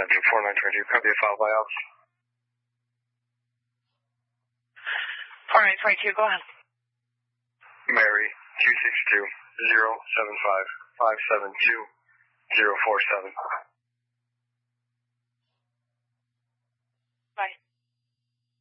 Central 4922, copy a file by ops. 4922, go ahead. Mary, 262-075-572-047.